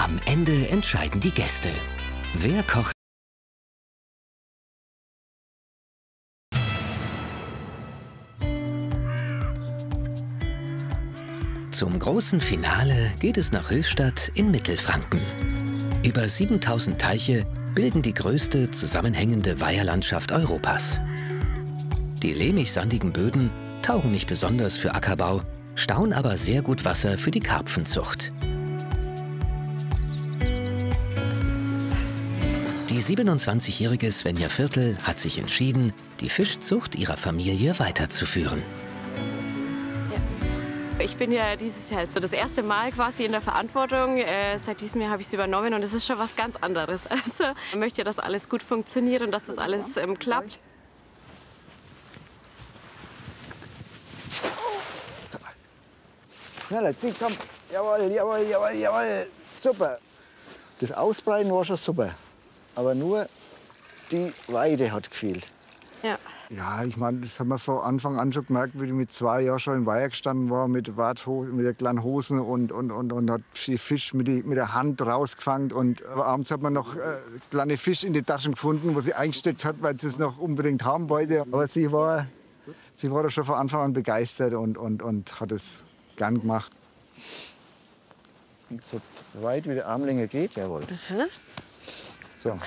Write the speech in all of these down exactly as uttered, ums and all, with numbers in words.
Am Ende entscheiden die Gäste. Wer kocht? Zum großen Finale geht es nach Höchstadt in Mittelfranken. Über siebentausend Teiche bilden die größte zusammenhängende Weiherlandschaft Europas. Die lehmig-sandigen Böden taugen nicht besonders für Ackerbau, stauen aber sehr gut Wasser für die Karpfenzucht. Die siebenundzwanzigjährige Svenja Viertel hat sich entschieden, die Fischzucht ihrer Familie weiterzuführen. Ich bin ja dieses Jahr so das erste Mal quasi in der Verantwortung. Äh, seit diesem Jahr habe ich es übernommen und es ist schon was ganz anderes. Also ich möchte, dass alles gut funktioniert und dass das alles ähm, klappt. So. Schneller, zieh, komm. Jawohl, jawohl, jawohl, jawohl. Super. Das Ausbreiten war schon super. Aber nur die Weide hat gefehlt. Ja. Ja, ich meine, das haben wir von Anfang an schon gemerkt, wie ich mit zwei Jahren schon im Weiher gestanden war, mit, Wartho mit der kleinen Hosen und, und, und, und hat die Fisch mit, die, mit der Hand rausgefangen. Und abends hat man noch äh, kleine Fisch in die Taschen gefunden, wo sie eingesteckt hat, weil sie es noch unbedingt haben wollte. Aber sie war, sie war da schon von Anfang an begeistert und, und, und hat es gern gemacht. So weit wie die Armlänge geht, jawohl. Mhm. So. Okay.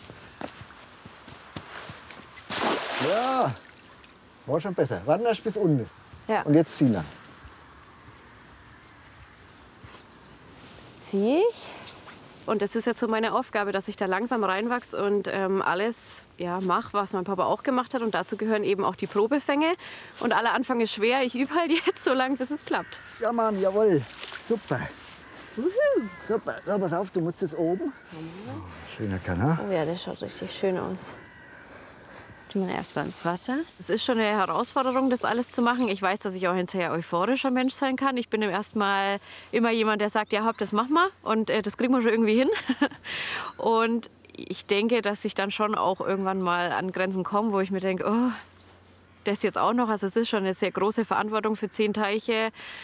Ja, war schon besser. Warten erst bis unten ist. Ja. Und jetzt ziehen wir. Jetzt ziehe ich. Und das ist jetzt so meine Aufgabe, dass ich da langsam reinwachse und ähm, alles ja, mache, was mein Papa auch gemacht hat. Und dazu gehören eben auch die Probefänge. Und aller Anfang ist schwer. Ich übe halt jetzt so lange, bis es klappt. Ja, Mann, jawohl. Super. Uhu. Super. So, pass auf, du musst jetzt oben. Oh, schöner Kanal. Oh ja, das schaut richtig schön aus. Tun wir erstmal ins Wasser. Es ist schon eine Herausforderung, das alles zu machen. Ich weiß, dass ich auch ein sehr euphorischer Mensch sein kann. Ich bin im ersten Mal immer jemand, der sagt, ja, hopp, das machen wir. Und äh, das kriegen wir schon irgendwie hin. Und ich denke, dass ich dann schon auch irgendwann mal an Grenzen komme, wo ich mir denke, oh, das jetzt auch noch. Also es ist schon eine sehr große Verantwortung für zehn Teiche.